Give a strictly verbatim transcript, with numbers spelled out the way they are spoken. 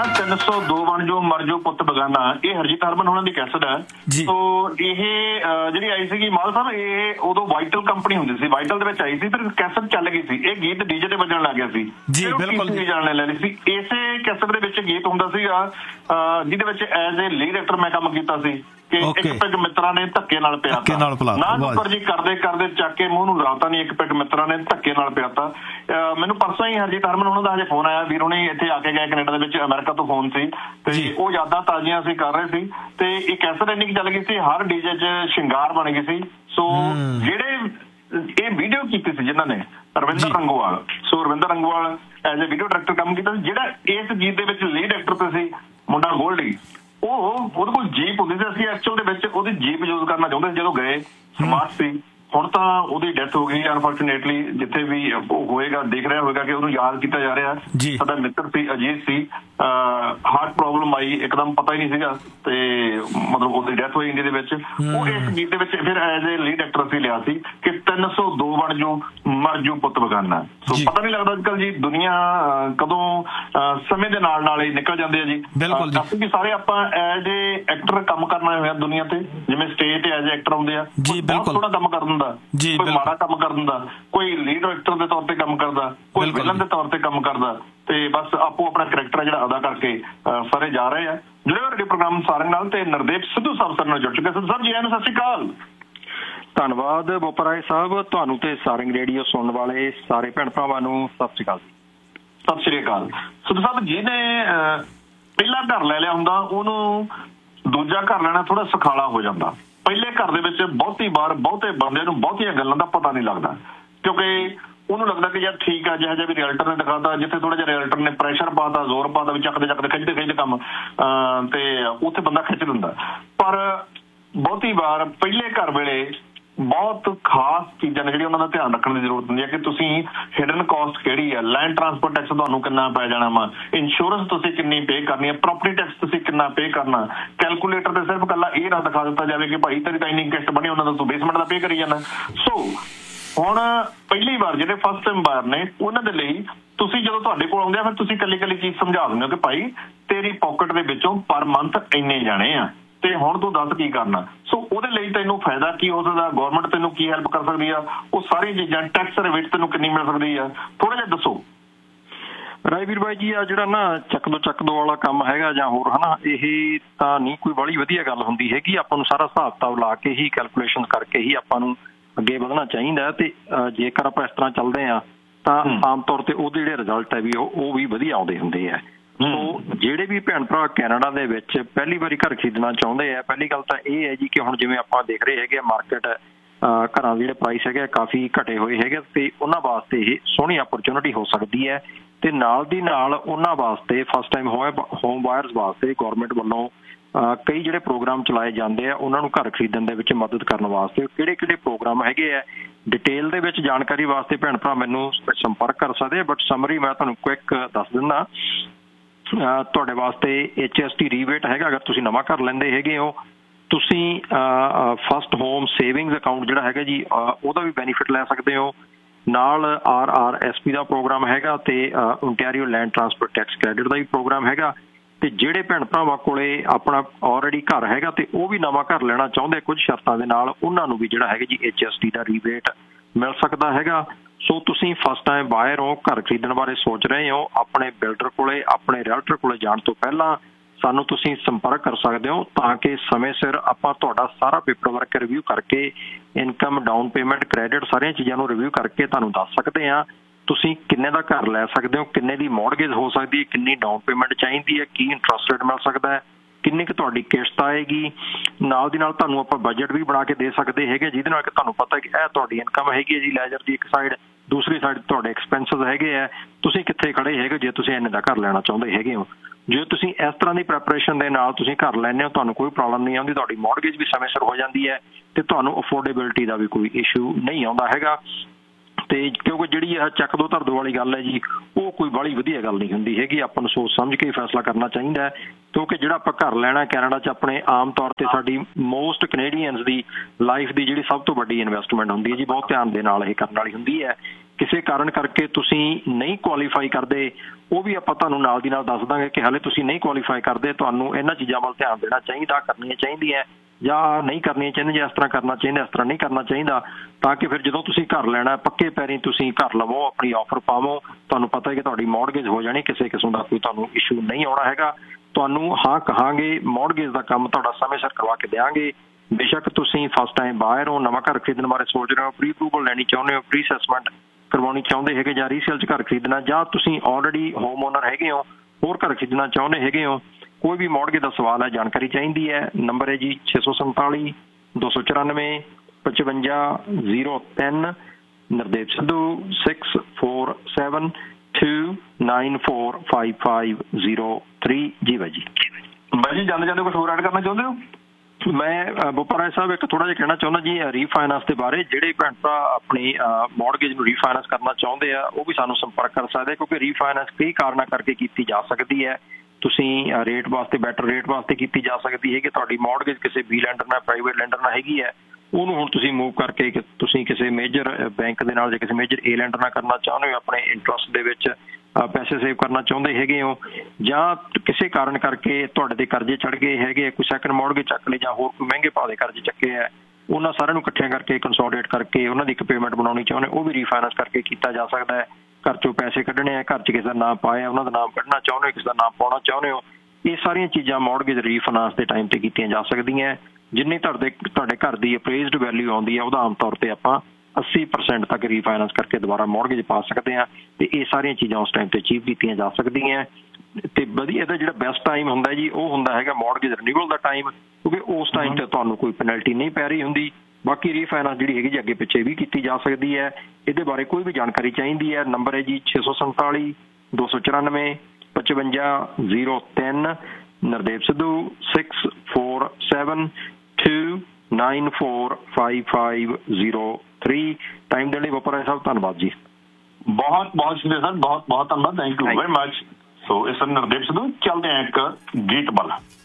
ਨਾ ਤਿੰਨ ਸੌ ਦੋ ਬਣ ਜੋ ਮਰ ਜੋ ਪੁੱਤ ਬਗਾਨਾ, ਇਹ ਹਰਜੀਤ ਹਰਮਨ ਉਹਨਾਂ ਦੀ ਕੈਸਟ ਹੈ। ਸੋ ਇਹ ਜਿਹੜੀ ਆਈ ਸੀਗੀ ਮਾਲ ਸਾਹਿਬ, ਇਹ ਉਦੋਂ ਵਾਈਟਲ ਕੰਪਨੀ ਹੁੰਦੀ ਸੀ, ਵਾਈਟਲ ਦੇ ਵਿੱਚ ਆਈ ਸੀ, ਫਿਰ ਕੈਸਟ ਚੱਲ ਗਈ ਸੀ, ਇਹ ਗੀਤ ਡੀਜੇ ਤੇ ਵੱਜਣ ਲੱਗ ਗਿਆ ਸੀ, ਜਾਣਨੇ ਲੈਣੀ ਸੀ। ਇਸੇ ਕੈਸਟ ਦੇ ਵਿੱਚ ਗੀਤ ਹੁੰਦਾ ਸੀਗਾ ਜਿਹਦੇ ਵਿੱਚ ਐਜ਼ ਏ ਲੀਡ ਐਕਟਰ ਮੈਂ ਕੰਮ ਕੀਤਾ ਸੀ ਕਿ ਇੱਕ ਪਿੱਗ ਮਿੱਤਰਾਂ ਨੇ ਧੱਕੇ ਨਾਲ ਪਿਆਤਾ ਨਾ ਨੁੱਕਰ ਜੀ ਕਰਦੇ ਕਰਦੇ ਚੱਕ ਕੇ ਮੂੰਹ ਨੂੰ ਲਾਤਾ ਨਹੀਂ, ਇੱਕ ਪਿੱਗ ਮਿੱਤਰਾਂ ਨੇ ਧੱਕੇ ਨਾਲ ਪਿਆਤਾ। ਮੈਨੂੰ ਪਰਸੋਂ ਹੀ ਹਰਜੀਤ ਹਰਮਨ ਉਹਨਾਂ ਦਾ ਹਜੇ ਫੋਨ ਆਇਆ, ਵੀਰ ਉਹਨੇ ਇੱਥੇ ਆ ਕੇ ਗਏ ਕੈਨੇਡਾ ਦੇ ਵਿੱਚ, ਅਮਰੀਕਾ ਤੋਂ ਫੋਨ ਸੀ, ਤੇ ਉਹ ਯਾਦਾਂ ਤਾਜ਼ੀਆਂ ਅਸੀਂ ਕਰ ਰਹੇ ਸੀ। ਤੇ ਇਹ ਕੈਸਟ ਇੰਨੀ ਕੁ ਚੱਲ ਗਈ ਸੀ, ਹਰ ਡੀਜੇ 'ਚ ਸ਼ਿੰਗਾਰ ਬਣ ਗਈ ਸੀ। ਸੋ ਜਿਹੜੇ ਇਹ ਵੀਡੀਓ ਕੀਤੀ ਸੀ ਜਿਨ੍ਹਾਂ ਨੇ, ਰਵਿੰਦਰ ਰੰਗੋਵਾਲ, ਸੋ Ravinder ਰੰਗੋਵਾਲ as a video director ਕੰਮ ਕੀਤਾ ਸੀ। ਜਿਹੜਾ ਇਸ ਗੀਤ ਦੇ ਵਿੱਚ ਲੀਡ ਐਕਟਰ ਤੇ ਸੀ ਮੁੰਡਾ ਗੋਲਡੀ, ਉਹ ਉਹਦੇ ਕੋਲ ਜੀਪ ਹੁੰਦੀ ਸੀ, ਅਸੀਂ ਐਕਚੁਅਲ ਦੇ ਵਿੱਚ ਉਹਦੀ ਜੀਪ ਯੂਜ਼ ਕਰਨਾ ਚਾਹੁੰਦੇ ਸੀ ਜਦੋਂ ਗਏ, ਸਮਾਰਟ ਸੀ। ਹੁਣ ਤਾਂ ਉਹਦੀ ਡੈਥ ਹੋ ਗਈ ਅਨਫੋਰਚੂਨੇਟਲੀ, ਜਿੱਥੇ ਵੀ ਹੋਏਗਾ ਦੇਖ ਰਿਹਾ ਹੋਏਗਾ ਕਿ ਉਹਨੂੰ ਯਾਦ ਕੀਤਾ ਜਾ ਰਿਹਾ। ਸਾਡਾ ਮਿੱਤਰ ਸੀ, ਅਜੀਤ ਸੀ, ਹਾਰਟ ਪ੍ਰੋਬਲਮ ਆਈ ਇੱਕਦਮ, ਪਤਾ ਹੀ ਨਹੀਂ ਸੀਗਾ, ਤੇ ਮਤਲਬ ਉਹਦੀ ਡੈਥ ਹੋਈ ਇੰਡੀਆ ਦੇ ਵਿੱਚ। ਉਹ ਇਸ ਗੀਤ ਦੇ ਵਿੱਚ ਫਿਰ ਐਜ਼ ਏ ਲੀਡ ਐਕਟਰ ਅਸੀਂ ਲਿਆ ਸੀ ਕਿ ਤਿੰਨ ਸੌ ਦੋ ਬਣ ਜੋ ਮਰ ਜੋ ਪੁੱਤ ਬਗਾਨਾ। ਸੋ ਪਤਾ ਨਹੀਂ ਲੱਗਦਾ ਅੱਜ ਕੱਲ੍ਹ ਜੀ ਦੁਨੀਆ ਕਦੋਂ ਸਮੇਂ ਦੇ ਨਾਲ ਨਾਲ ਹੀ ਨਿਕਲ ਜਾਂਦੇ ਆ ਜੀ। ਕਿਉਂਕਿ ਸਾਰੇ ਆਪਾਂ ਐਜ਼ ਏ ਐਕਟਰ ਕੰਮ ਕਰਨਾ ਹੋਇਆ ਦੁਨੀਆ ਤੇ, ਜਿਵੇਂ ਸਟੇਜ ਤੇ ਐਜ਼ ਏ ਐਕਟਰ ਆਉਂਦੇ ਆ, ਬਹੁਤ ਸੋਹਣਾ ਕੰਮ ਕਰ ਦਿੰਦਾ, ਕੋਈ ਮਾੜਾ ਕੰਮ ਕਰ ਦਿੰਦਾ, ਕੋਈ ਲੀਡ ਐਕਟਰ ਦੇ ਤੌਰ ਤੇ ਕੰਮ ਕਰਦਾ, ਕੋਈ ਵਿਲਨ ਦੇ ਤੌਰ ਤੇ ਕੰਮ ਕਰਦਾ, ਤੇ ਬਸ ਆਪੋ ਆਪਣਾ ਕਰੈਕਟਰ ਜਿਹੜਾ ਅਦਾ ਕਰਕੇ ਸਾਰੇ ਜਾ ਰਹੇ ਆ। ਜੁੜੇ ਹੋਏ ਸਾਡੇ ਪ੍ਰੋਗਰਾਮ ਸਾਰੇ ਨਾਲ, ਤੇ ਨਰਦੇਵ ਸਿੱਧੂ ਸਾਹਿਬ ਸਾਡੇ ਨਾਲ ਜੁੜ ਚੁੱਕੇ। ਸਿੱਧੂ ਸਾਹਿਬ ਜੀ ਆਇਆਂ ਨੂੰ ਸਤਿ ਸ਼੍ਰੀ ਅਕਾਲ। ਧੰਨਵਾਦ ਬੋਪਾ ਰਾਏ ਸਾਹਿਬ, ਤੁਹਾਨੂੰ ਤੇ ਸਾਰਿੰਗ ਰੇਡੀਓ ਸੁਣਨ ਵਾਲੇ ਸਾਰੇ ਭੈਣ ਭਰਾਵਾਂ ਨੂੰ ਸਤਿ ਸ਼੍ਰੀ ਅਕਾਲ। ਸਤਿ ਸ਼੍ਰੀ ਅਕਾਲ। ਸਿੱਧੂ ਸਾਹਿਬ, ਜਿਹਨੇ ਪਹਿਲਾ ਘਰ ਲੈ ਲਿਆ ਹੁੰਦਾ ਉਹਨੂੰ ਦੂਜਾ ਘਰ ਲੈਣਾ ਥੋੜਾ ਸੁਖਾਲਾ ਹੋ ਜਾਂਦਾ। ਪਹਿਲੇ ਘਰ ਦੇ ਵਿੱਚ ਬਹੁਤੀ ਵਾਰ ਬਹੁਤੇ ਬੰਦਿਆਂ ਨੂੰ ਬਹੁਤੀਆਂ ਗੱਲਾਂ ਦਾ ਪਤਾ ਨਹੀਂ ਲੱਗਦਾ, ਕਿਉਂਕਿ ਉਹਨੂੰ ਲੱਗਦਾ ਕਿ ਯਾਰ ਠੀਕ ਆ, ਜਿਹੋ ਜਿਹਾ ਵੀ ਰਿਅਲਟਰ ਨੇ ਦਿਖਾਤਾ, ਜਿੱਥੇ ਥੋੜਾ ਜਿਹਾ ਰਿਅਲਟਰ ਨੇ ਪ੍ਰੈਸ਼ਰ ਪਾਤਾ, ਜ਼ੋਰ ਪਾਤਾ, ਵੀ ਚੱਕਦੇ ਚੱਕਦੇ ਖਿੱਚਦੇ ਖਿੱਚਦੇ ਕੰਮ, ਤੇ ਉੱਥੇ ਬੰਦਾ ਖਿੱਚ ਦਿੰਦਾ। ਪਰ ਬਹੁਤੀ ਵਾਰ ਪਹਿਲੇ ਘਰ ਵੇਲੇ ਬਹੁਤ ਖਾਸ ਚੀਜ਼ਾਂ ਨੇ ਜਿਹੜੀਆਂ ਉਹਨਾਂ ਦਾ ਧਿਆਨ ਰੱਖਣ ਦੀ ਜ਼ਰੂਰਤ ਹੁੰਦੀ ਹੈ ਕਿ ਤੁਸੀਂ ਹਿਡਨ ਕਾਸਟ ਕਿਹੜੀ ਹੈ, ਲੈਂਡ ਟਰਾਂਸਪੋਰਟ ਟੈਕਸ ਤੁਹਾਨੂੰ ਕਿੰਨਾ ਪੈ ਜਾਣਾ ਵਾ, ਇੰਸ਼ੋਰੈਂਸ ਤੁਸੀਂ ਕਿੰਨੀ ਪੇ ਕਰਨੀ ਹੈ, ਪ੍ਰੋਪਰਟੀ ਟੈਕਸ ਤੁਸੀਂ ਕਿੰਨਾ ਪੇ ਕਰਨਾ। ਕੈਲਕੂਲੇਟਰ ਤੇ ਸਿਰਫ ਇਕੱਲਾ ਇਹ ਨਾ ਦਿਖਾ ਦਿੱਤਾ ਜਾਵੇ ਕਿ ਭਾਈ ਤੇਰੀ ਤਾਂ ਇੰਨੀ ਕਿਸ਼ਤ ਬਣੀ, ਉਹਨਾਂ ਦਾ ਤੂੰ ਬੇਸਮੈਂਟ ਦਾ ਪੇ ਕਰੀ ਜਾਂਦਾ। ਸੋ ਹੁਣ ਪਹਿਲੀ ਵਾਰ ਜਿਹੜੇ ਫਸਟ ਟਾਈਮ ਬਾਇਰ ਨੇ ਉਹਨਾਂ ਦੇ ਲਈ ਤੁਸੀਂ ਜਦੋਂ ਤੁਹਾਡੇ ਕੋਲ ਆਉਂਦੇ ਆ, ਫਿਰ ਤੁਸੀਂ ਇਕੱਲੀ ਇਕੱਲੀ ਚੀਜ਼ ਸਮਝਾ ਦਿੰਦੇ ਹੋ ਕਿ ਭਾਈ ਤੇਰੀ ਪਾਕਟ ਦੇ ਵਿੱਚੋਂ ਪਰ ਮੰਥ ਇੰਨੇ ਜਾਣੇ ਆ, ਤੇ ਹੁਣ ਤੂੰ ਦੱਸ ਕੀ ਕਰਨਾ। ਸੋ ਉਹਦੇ ਲਈ ਤੈਨੂੰ ਫਾਇਦਾ ਕੀ ਹੋ ਸਕਦਾ, ਗਵਰਨਮੈਂਟ ਤੈਨੂੰ ਕੀ ਹੈਲਪ ਕਰ ਸਕਦੀ ਆ, ਉਹ ਸਾਰੀਆਂ ਚੀਜ਼ਾਂ, ਟੈਕਸ ਰਿਬੇਟ ਤੈਨੂੰ ਕਿੰਨੀ ਮਿਲ ਸਕਦੀ ਆ, ਥੋੜਾ ਜਿਹਾ ਦੱਸੋ। ਰਾਜਵੀਰ ਬਾਈ ਜੀ, ਆ ਜਿਹੜਾ ਨਾ ਚੱਕ ਦੋ ਚੱਕ ਦੋ ਵਾਲਾ ਕੰਮ ਹੈਗਾ ਜਾਂ ਹੋਰ ਹਨਾ, ਇਹ ਤਾਂ ਨਹੀਂ ਕੋਈ ਬੜੀ ਵਧੀਆ ਗੱਲ ਹੁੰਦੀ ਹੈਗੀ। ਆਪਾਂ ਨੂੰ ਸਾਰਾ ਹਿਸਾਬ ਕਿਤਾਬ ਲਾ ਕੇ ਹੀ, ਕੈਲਕੂਲੇਸ਼ਨ ਕਰਕੇ ਹੀ ਆਪਾਂ ਨੂੰ ਅੱਗੇ ਵਧਣਾ ਚਾਹੀਦਾ। ਤੇ ਜੇਕਰ ਆਪਾਂ ਇਸ ਤਰ੍ਹਾਂ ਚੱਲਦੇ ਹਾਂ ਤਾਂ ਆਮ ਤੌਰ ਤੇ ਉਹਦੇ ਜਿਹੜੇ ਰਿਜ਼ਲਟ ਹੈ ਵੀ ਉਹ ਵੀ ਵਧੀਆ ਆਉਂਦੇ ਹੁੰਦੇ ਆ। ਸੋ ਜਿਹੜੇ ਵੀ ਭੈਣ ਭਰਾ ਕੈਨੇਡਾ ਦੇ ਵਿੱਚ ਪਹਿਲੀ ਵਾਰੀ ਘਰ ਖਰੀਦਣਾ ਚਾਹੁੰਦੇ ਆ, ਪਹਿਲੀ ਗੱਲ ਤਾਂ ਇਹ ਹੈ ਜੀ ਕਿ ਹੁਣ ਜਿਵੇਂ ਆਪਾਂ ਦੇਖ ਰਹੇ ਹੈਗੇ ਮਾਰਕੀਟ, ਘਰਾਂ ਦੇ ਜਿਹੜੇ ਪ੍ਰਾਈਸ ਹੈਗੇ ਕਾਫੀ ਘਟੇ ਹੋਏ ਹੈਗੇ, ਤੇ ਉਹਨਾਂ ਵਾਸਤੇ ਇਹ ਸੋਹਣੀ ਅਪਰਚੁਨਿਟੀ ਹੋ ਸਕਦੀ ਹੈ। ਤੇ ਨਾਲ ਦੀ ਨਾਲ ਉਹਨਾਂ ਵਾਸਤੇ ਫਸਟ ਟਾਈਮ ਹੋਮ ਬਾਇਰਸ ਵਾਸਤੇ ਗੌਰਮੈਂਟ ਵੱਲੋਂ ਕਈ ਜਿਹੜੇ ਪ੍ਰੋਗਰਾਮ ਚਲਾਏ ਜਾਂਦੇ ਆ ਉਹਨਾਂ ਨੂੰ ਘਰ ਖਰੀਦਣ ਦੇ ਵਿੱਚ ਮਦਦ ਕਰਨ ਵਾਸਤੇ। ਕਿਹੜੇ ਕਿਹੜੇ ਪ੍ਰੋਗਰਾਮ ਹੈਗੇ ਆ, ਡਿਟੇਲ ਦੇ ਵਿੱਚ ਜਾਣਕਾਰੀ ਵਾਸਤੇ ਭੈਣ ਭਰਾ ਮੈਨੂੰ ਸੰਪਰਕ ਕਰ ਸਕਦੇ ਆ, ਬਟ ਸਮਰੀ ਮੈਂ ਤੁਹਾਨੂੰ ਕੁਇਕ ਦੱਸ ਦਿੰਦਾ। ਤੁਹਾਡੇ ਵਾਸਤੇ ਐਚ ਐਸ ਟੀ ਰੀਬੇਟ ਹੈਗਾ, ਅਗਰ ਤੁਸੀਂ ਨਵਾਂ ਘਰ ਲੈਂਦੇ ਹੈਗੇ ਹੋ, ਤੁਸੀਂ ਫਸਟ ਹੋਮ ਸੇਵਿੰਗਸ ਅਕਾਊਂਟ ਜਿਹੜਾ ਹੈਗਾ ਜੀ ਉਹਦਾ ਵੀ ਬੈਨੀਫਿਟ ਲੈ ਸਕਦੇ ਹੋ। ਨਾਲ ਆਰ ਆਰ ਐਸ ਪੀ ਦਾ ਪ੍ਰੋਗਰਾਮ ਹੈਗਾ, ਤੇ Ontario land transport tax credit ਦਾ ਵੀ ਪ੍ਰੋਗਰਾਮ ਹੈਗਾ। ਤੇ ਜਿਹੜੇ ਭੈਣ ਭਰਾਵਾਂ ਕੋਲੇ ਆਪਣਾ ਆਲਰੇਡੀ ਘਰ ਹੈਗਾ ਤੇ ਉਹ ਵੀ ਨਵਾਂ ਘਰ ਲੈਣਾ ਚਾਹੁੰਦੇ ਕੁਝ ਸ਼ਰਤਾਂ ਦੇ ਨਾਲ, ਉਹਨਾਂ ਨੂੰ ਵੀ ਜਿਹੜਾ ਹੈਗਾ ਜੀ ਐਚ ਐਸ ਟੀ ਦਾ ਰੀਬੇਟ ਮਿਲ ਸਕਦਾ ਹੈਗਾ। ਸੋ ਤੁਸੀਂ ਫਸਟ ਟਾਈਮ ਬਾਇਰ ਹੋ, ਘਰ ਖਰੀਦਣ ਬਾਰੇ ਸੋਚ ਰਹੇ ਹੋ, ਆਪਣੇ ਬਿਲਡਰ ਕੋਲੇ, ਆਪਣੇ ਰੀਅਲਟਰ ਕੋਲੇ ਜਾਣ ਤੋਂ ਪਹਿਲਾਂ ਸਾਨੂੰ ਤੁਸੀਂ ਸੰਪਰਕ ਕਰ ਸਕਦੇ ਹੋ, ਤਾਂ ਕਿ ਸਮੇਂ ਸਿਰ ਆਪਾਂ ਤੁਹਾਡਾ ਸਾਰਾ ਪੇਪਰ ਵਰਕ ਰਿਵਿਊ ਕਰਕੇ, ਇਨਕਮ, ਡਾਊਨ ਪੇਮੈਂਟ, ਕ੍ਰੈਡਿਟ, ਸਾਰੀਆਂ ਚੀਜ਼ਾਂ ਨੂੰ ਰਿਵਿਊ ਕਰਕੇ ਤੁਹਾਨੂੰ ਦੱਸ ਸਕਦੇ ਹਾਂ ਤੁਸੀਂ ਕਿੰਨੇ ਦਾ ਘਰ ਲੈ ਸਕਦੇ ਹੋ, ਕਿੰਨੇ ਦੀ ਮੌਰਗੇਜ ਹੋ ਸਕਦੀ ਹੈ, ਕਿੰਨੀ ਡਾਊਨ ਪੇਮੈਂਟ ਚਾਹੀਦੀ ਹੈ, ਕੀ ਇੰਟਰਸਟ ਰੇਟ ਮਿਲ ਸਕਦਾ ਹੈ, ਕਿੰਨੀ ਕੁ ਤੁਹਾਡੀ ਕਿਸ਼ਤ ਆਏਗੀ। ਨਾਲ ਦੀ ਨਾਲ ਤੁਹਾਨੂੰ ਆਪਾਂ ਬਜਟ ਵੀ ਬਣਾ ਕੇ ਦੇ ਸਕਦੇ ਹੈਗੇ, ਜਿਹਦੇ ਨਾਲ ਕਿ ਤੁਹਾਨੂੰ ਪਤਾ ਕਿ ਇਹ ਤੁਹਾਡੀ ਇਨਕਮ ਹੈਗੀ ਹੈ ਜੀ ਲੈਜਰ ਦੀ ਇੱਕ ਸਾਈਡ, ਦੂਸਰੀ ਸਾਈਡ ਤੁਹਾਡੇ ਐਕਸਪੈਂਸਿਸ ਹੈਗੇ ਆ, ਤੁਸੀਂ ਕਿੱਥੇ ਖੜੇ ਹੈਗੇ ਜੇ ਤੁਸੀਂ ਇੰਨੇ ਦਾ ਘਰ ਲੈਣਾ ਚਾਹੁੰਦੇ ਹੈਗੇ ਹੋ। ਜੇ ਤੁਸੀਂ ਇਸ ਤਰ੍ਹਾਂ ਦੀ ਪ੍ਰੈਪਰੇਸ਼ਨ ਦੇ ਨਾਲ ਤੁਸੀਂ ਘਰ ਲੈਂਦੇ ਹੋ, ਤੁਹਾਨੂੰ ਕੋਈ ਪ੍ਰੋਬਲਮ ਨਹੀਂ ਆਉਂਦੀ, ਤੁਹਾਡੀ ਮੌਰਗੇਜ ਵੀ ਸਮੇਂ ਸਿਰ ਹੋ ਜਾਂਦੀ ਹੈ, ਤੇ ਤੁਹਾਨੂੰ ਅਫੋਰਡੇਬਿਲਿਟੀ ਦਾ ਵੀ ਕੋਈ ਇਸ਼ੂ ਨਹੀਂ ਆਉਂਦਾ ਹੈਗਾ। ਤੇ ਕਿਉਂਕਿ ਜਿਹੜੀ ਇਹ ਚੱਕ ਦੋ ਧਰ ਦੋ ਵਾਲੀ ਗੱਲ ਹੈ ਜੀ, ਉਹ ਕੋਈ ਬਾਹਲੀ ਵਧੀਆ ਗੱਲ ਨਹੀਂ ਹੁੰਦੀ ਹੈਗੀ। ਆਪਾਂ ਨੂੰ ਸੋਚ ਸਮਝ ਕੇ ਫੈਸਲਾ ਕਰਨਾ ਚਾਹੀਦਾ ਹੈ, ਕਿਉਂਕਿ ਜਿਹੜਾ ਆਪਾਂ ਘਰ ਲੈਣਾ ਕੈਨੇਡਾ 'ਚ ਆਪਣੇ ਆਮ ਤੌਰ ਤੇ ਸਾਡੀ ਮੋਸਟ ਕੈਨੇਡੀਅਨਸ ਦੀ ਲਾਈਫ ਦੀ ਜਿਹੜੀ ਸਭ ਤੋਂ ਵੱਡੀ ਇਨਵੈਸਟਮੈਂਟ ਹੁੰਦੀ ਹੈ ਜੀ, ਬਹੁਤ ਧਿਆਨ ਦੇ ਨਾਲ ਇਹ ਕਰਨ ਵਾਲੀ ਹੁੰਦੀ ਹੈ ਕਿਸੇ ਕਾਰਨ ਕਰਕੇ ਤੁਸੀਂ ਨਹੀਂ ਕੁਆਲੀਫਾਈ ਕਰਦੇ ਉਹ ਵੀ ਆਪਾਂ ਤੁਹਾਨੂੰ ਨਾਲ ਦੀ ਨਾਲ ਦੱਸ ਦਾਂਗੇ ਕਿ ਹਾਲੇ ਤੁਸੀਂ ਨਹੀਂ ਕੁਆਲੀਫਾਈ ਕਰਦੇ, ਤੁਹਾਨੂੰ ਇਹਨਾਂ ਚੀਜ਼ਾਂ ਵੱਲ ਧਿਆਨ ਦੇਣਾ ਚਾਹੀਦਾ, ਕਰਨੀਆਂ ਚਾਹੀਦੀਆਂ ਜਾਂ ਨਹੀਂ ਕਰਨੀਆਂ ਚਾਹੀਦੀਆਂ, ਜਾਂ ਇਸ ਤਰ੍ਹਾਂ ਕਰਨਾ ਚਾਹੀਦਾ ਇਸ ਤਰ੍ਹਾਂ ਨਹੀਂ ਕਰਨਾ ਚਾਹੀਦਾ, ਤਾਂ ਕਿ ਫਿਰ ਜਦੋਂ ਤੁਸੀਂ ਘਰ ਲੈਣਾ ਪੱਕੇ ਪੈਰੀਂ ਤੁਸੀਂ ਘਰ ਲਵੋ, ਆਪਣੀ ਆਫਰ ਪਾਵੋ, ਤੁਹਾਨੂੰ ਪਤਾ ਹੈ ਕਿ ਤੁਹਾਡੀ ਮੌਰਗੇਜ ਹੋ ਜਾਣੀ, ਕਿਸੇ ਕਿਸਮ ਦਾ ਕੋਈ ਤੁਹਾਨੂੰ ਇਸ਼ੂ ਨਹੀਂ ਆਉਣਾ ਹੈਗਾ। ਤੁਹਾਨੂੰ ਹਾਂ ਕਹਾਂਗੇ, ਮੌਰਗੇਜ ਦਾ ਕੰਮ ਤੁਹਾਡਾ ਸਮੇਂ ਸਿਰ ਕਰਵਾ ਕੇ ਦਿਆਂਗੇ। ਬੇਸ਼ੱਕ ਤੁਸੀਂ ਫਸਟ ਟਾਈਮ ਬਾਹਰ ਹੋ, ਨਵਾਂ ਘਰ ਖਰੀਦਣ ਬਾਰੇ ਸੋਚ ਰਹੇ ਹੋ, ਪ੍ਰੀ ਅਪਰੂਵਲ ਲੈਣੀ ਚਾਹੁੰਦੇ ਹੋ, ਪ੍ਰੀ ਅਸੈਸਮੈਂਟ ਕਰਵਾਉਣੀ ਚਾਹੁੰਦੇ ਹੈਗੇ, ਜਾਂ ਰੀਸੇਲ 'ਚ ਘਰ ਖਰੀਦਣਾ, ਜਾਂ ਤੁਸੀਂ ਆਲਰੇਡੀ ਹੋਮ ਓਨਰ ਹੈਗੇ ਹੋ, ਹੋਰ ਘਰ ਖਰੀਦਣਾ ਚਾਹੁੰਦੇ ਹੈਗੇ ਹੋ, ਕੋਈ ਵੀ ਮੌਰਗੇਜ ਦਾ ਸਵਾਲ ਹੈ, ਜਾਣਕਾਰੀ ਚਾਹੀਦੀ ਹੈ, ਨੰਬਰ ਹੈ ਜੀ ਛੇ ਸੌ ਸੰਤਾਲੀ ਦੋ ਸੌ ਚੁਰਾਨਵੇਂ ਪਚਵੰਜਾ ਜ਼ੀਰੋ ਤਿੰਨ। Nardev Sidhu six four seven to nine four five five zero three. ਜੀ ਬਾਈ ਜੀ। ਬਾਈ ਜੀ ਜਾਂਦੇ ਜਾਂਦੇ ਕੁਝ ਹੋਰ ਐਡ ਕਰਨਾ ਚਾਹੁੰਦੇ ਹੋ? ਮੈਂ ਬੋਪਾ ਰਾਏ ਸਾਹਿਬ ਇੱਕ ਥੋੜਾ ਜਿਹਾ ਕਹਿਣਾ ਚਾਹੁੰਦਾ ਜੀ ਰੀਫਾਈਨਾਂਸ ਦੇ ਬਾਰੇ। ਜਿਹੜੇ ਭੈਣ ਭਰਾ ਆਪਣੀ ਮੌਰਗੇਜ ਨੂੰ ਰੀਫਾਈਨਾਂਸ ਕਰਨਾ ਚਾਹੁੰਦੇ ਆ ਉਹ ਵੀ ਸਾਨੂੰ ਸੰਪਰਕ ਕਰ ਸਕਦੇ, ਕਿਉਂਕਿ ਰੀਫਾਈਨਾਂਸ ਕਈ ਕਾਰਨਾਂ ਕਰਕੇ ਕੀਤੀ ਜਾ ਸਕਦੀ ਹੈ। ਤੁਸੀਂ ਰੇਟ ਵਾਸਤੇ, ਬੈਟਰ ਰੇਟ ਵਾਸਤੇ ਕੀਤੀ ਜਾ ਸਕਦੀ ਹੈ ਕਿ ਤੁਹਾਡੀ ਮੌਰਗੇਜ ਕਿਸੇ ਬੀ ਲੈਂਡਰ ਨਾਲ, ਪ੍ਰਾਈਵੇਟ ਲੈਂਡਰ ਨਾਲ ਹੈਗੀ ਹੈ, ਉਹਨੂੰ ਹੁਣ ਤੁਸੀਂ ਮੂਵ ਕਰਕੇ ਤੁਸੀਂ ਕਿਸੇ ਮੇਜਰ ਬੈਂਕ ਦੇ ਨਾਲ ਜਾਂ ਕਿਸੇ ਮੇਜਰ ਏ ਲੈਂਡਰ ਨਾਲ ਕਰਨਾ ਚਾਹੁੰਦੇ ਹੋ, ਆਪਣੇ ਇੰਟਰਸਟ ਦੇ ਵਿੱਚ ਪੈਸੇ ਸੇਵ ਕਰਨਾ ਚਾਹੁੰਦੇ ਹੈਗੇ ਹੋ, ਜਾਂ ਕਿਸੇ ਕਾਰਨ ਕਰਕੇ ਤੁਹਾਡੇ ਤੇ ਕਰਜ਼ੇ ਚੜ੍ਹ ਗਏ ਹੈਗੇ, ਕੋਈ ਸੈਕੰਡ ਮੌਰਗੇਜ ਚੱਕ ਲਏ ਜਾਂ ਹੋਰ ਕੋਈ ਮਹਿੰਗੇ ਭਾਅ ਦੇ ਕਰਜ਼ੇ ਚੱਕੇ ਆ, ਉਹਨਾਂ ਸਾਰਿਆਂ ਨੂੰ ਇਕੱਠਿਆਂ ਕਰਕੇ ਕੰਸੋਲੀਡੇਟ ਕਰਕੇ ਉਹਨਾਂ ਦੀ ਇੱਕ ਪੇਮੈਂਟ ਬਣਾਉਣੀ ਚਾਹੁੰਦੇ, ਉਹ ਵੀ ਰੀਫਾਈਨਾਂਸ ਕਰਕੇ ਕੀਤਾ ਜਾ ਸਕਦਾ ਹੈ। ਘਰ 'ਚੋਂ ਪੈਸੇ ਕੱਢਣੇ ਆ, ਘਰ 'ਚ ਕਿਸੇ ਦਾ ਨਾਮ ਪਾਇਆ ਉਹਨਾਂ ਦਾ ਨਾਮ ਕੱਢਣਾ ਚਾਹੁੰਦੇ ਹੋ, ਕਿਸੇ ਦਾ ਨਾਮ ਪਾਉਣਾ ਚਾਹੁੰਦੇ ਹੋ, ਇਹ ਸਾਰੀਆਂ ਚੀਜ਼ਾਂ ਮੌਰਗੇਜ ਰੀਫਾਈਨਾਂਸ ਦੇ ਟਾਈਮ ਤੇ ਕੀਤੀਆਂ ਜਾ ਸਕਦੀਆਂ। ਜਿੰਨੀ ਤੁਹਾਡੇ ਤੁਹਾਡੇ ਘਰ ਦੀ ਅਪਰੇਜ਼ਡ ਵੈਲਿਊ ਆਉਂਦੀ ਹੈ ਉਹਦਾ ਆਮ ਤੌਰ ਤੇ ਆਪਾਂ ਅੱਸੀ ਪਰਸੈਂਟ ਤੱਕ ਰੀਫਾਈਨਾਂਸ ਕਰਕੇ ਦੁਬਾਰਾ ਮੌਰਗੇਜ ਪਾ ਸਕਦੇ ਹਾਂ, ਤੇ ਇਹ ਸਾਰੀਆਂ ਚੀਜ਼ਾਂ ਉਸ ਟਾਈਮ ਤੇ ਅਚੀਵ ਕੀਤੀਆਂ ਜਾ ਸਕਦੀਆਂ। ਤੇ ਵਧੀਆ ਇਹਦਾ ਜਿਹੜਾ ਬੈਸਟ ਟਾਈਮ ਹੁੰਦਾ ਜੀ ਉਹ ਹੁੰਦਾ ਹੈਗਾ ਮੌਰਗੇਜ ਰਿਨਿਊਅਲ ਦਾ ਟਾਈਮ, ਕਿਉਂਕਿ ਉਸ ਟਾਈਮ ਤੇ ਤੁਹਾਨੂੰ ਕੋਈ ਪੈਨਲਟੀ ਨਹੀਂ ਪੈ ਰਹੀ ਹੁੰਦੀ। ਬਾਕੀ ਰੀਫਾਈਨਾਂਸ ਜਿਹੜੀ ਹੈਗੀ ਜੀ ਅੱਗੇ ਪਿੱਛੇ ਵੀ ਕੀਤੀ ਜਾ ਸਕਦੀ ਹੈ। ਇਹਦੇ ਬਾਰੇ ਕੋਈ ਵੀ ਜਾਣਕਾਰੀ ਚਾਹੀਦੀ ਹੈ, ਨੰਬਰ ਹੈ ਜੀ ਛੇ ਸੌ ਸੰਤਾਲੀ ਦੋ ਸੌ ਚੁਰਾਨਵੇਂ ਪਚਵੰਜਾ ਜ਼ੀਰੋ ਤਿੰਨ। Nardev Sidhu six four seven to nine four five five zero three. Time ਦੇਣ ਲਈ ਬੋਪਾ ਰਾਏ ਸਾਹਿਬ ਧੰਨਵਾਦ ਜੀ। ਬਹੁਤ ਬਹੁਤ ਸ਼ੁਕਰੀਆ ਸਰ, ਬਹੁਤ ਬਹੁਤ ਧੰਨਵਾਦ, ਥੈਂਕ ਯੂ ਵੈਰੀ ਮਚ। ਸੋ ਇਸ ਨਰਦੇਵ ਸਿੱਧੂ, ਚੱਲਦੇ ਹਾਂ ਇੱਕ ਗੀਤ ਵੱਲ।